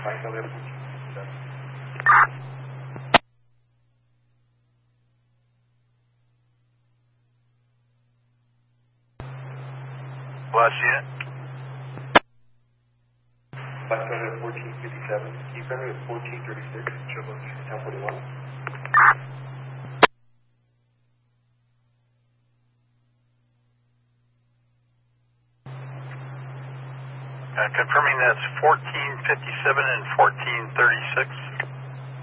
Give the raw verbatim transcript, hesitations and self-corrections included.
Last unit. Last unit at fourteen fifty-seven. Keep Henry at fourteen thirty-six. Trouble ten forty-one. Uh, confirming that's fourteen fifty-seven and fourteen thirty-six.